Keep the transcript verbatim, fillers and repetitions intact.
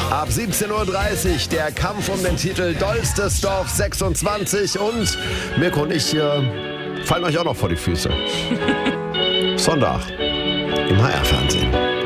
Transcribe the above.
Ab siebzehn Uhr dreißig der Kampf um den Titel Dollstes Dorf sechsundzwanzig und Mirko und ich äh, fallen euch auch noch vor die Füße. Sonntag im H R-Fernsehen.